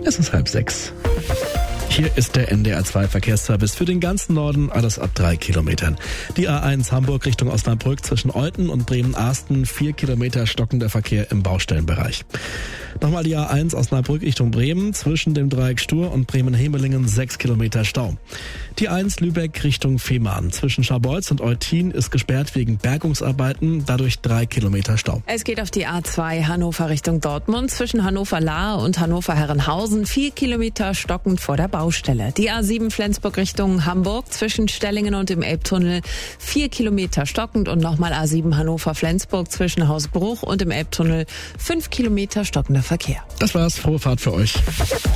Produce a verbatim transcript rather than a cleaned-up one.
Es ist halb sechs. Hier ist der N D R zwei Verkehrsservice für den ganzen Norden, alles ab drei Kilometern. Die A eins Hamburg Richtung Osnabrück zwischen Olten und Bremen-Arsten, vier Kilometer stockender Verkehr im Baustellenbereich. Nochmal die A eins Osnabrück Richtung Bremen, zwischen dem Dreieck Stur und Bremen-Hemelingen sechs Kilometer Stau. Die A eins Lübeck Richtung Fehmarn, zwischen Scharbeutz und Eutin ist gesperrt wegen Bergungsarbeiten, dadurch drei Kilometer Stau. Es geht auf die A zwei Hannover Richtung Dortmund, zwischen Hannover-Lahr und Hannover-Herrenhausen, vier Kilometer stockend vor der Baustelle. Die A sieben Flensburg Richtung Hamburg, zwischen Stellingen und dem Elbtunnel, vier Kilometer stockend und nochmal A sieben Hannover-Flensburg zwischen Hausbruch und dem Elbtunnel, fünf Kilometer stockender Verkehr. Das war's, frohe Fahrt für euch.